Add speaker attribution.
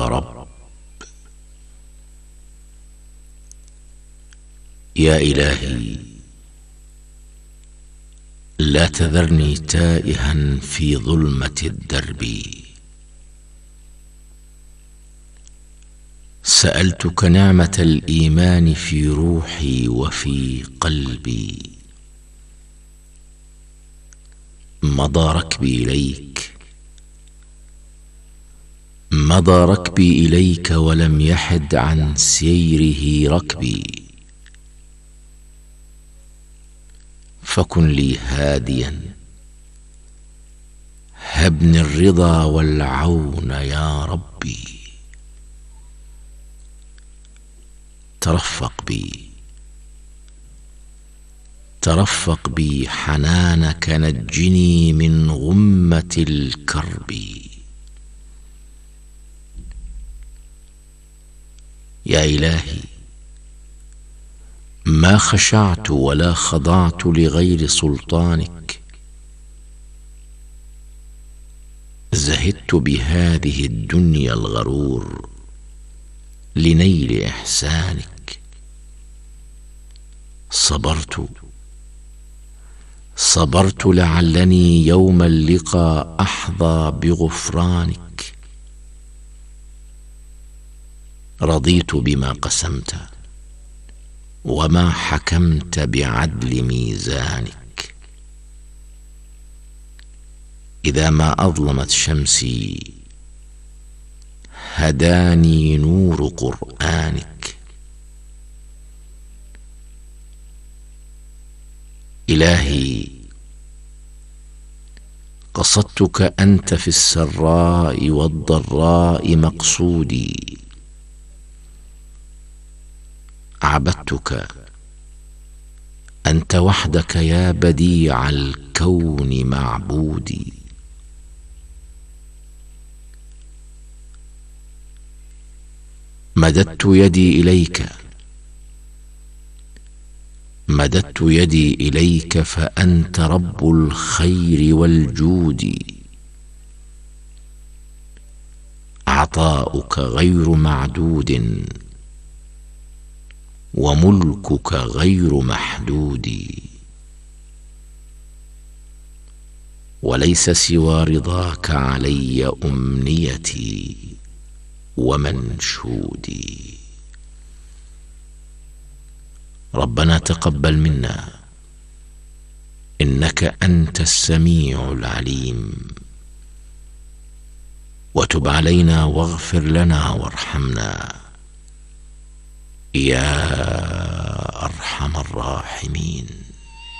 Speaker 1: رب. يا إلهي، لا تذرني تائها في ظلمة الدرب. سألتك نعمة الإيمان في روحي وفي قلبي. مضى ركبي إليك ولم يحد عن سيره ركبي. فكن لي هاديا، هبني الرضا والعون يا ربي. ترفق بي حنانك، نجني من غمة الكرب. يا إلهي، ما خشعت ولا خضعت لغير سلطانك. زهدت بهذه الدنيا الغرور لنيل إحسانك. صبرت لعلني يوم اللقاء أحظى بغفرانك. رضيت بما قسمت وما حكمت بعدل ميزانك. إذا ما أظلمت شمسي هداني نور قرآنك. إلهي، قصدتك أنت في السراء والضراء مقصودي. عبدتك أنت وحدك يا بديع الكون معبودي. مددت يدي إليك فأنت رب الخير والجود. عطاؤك غير معدود وملكك غير محدود. وليس سوى رضاك علي أمنيتي ومنشودي. ربنا تقبل منا، إنك أنت السميع العليم. وتب علينا واغفر لنا وارحمنا يا أرحم الراحمين.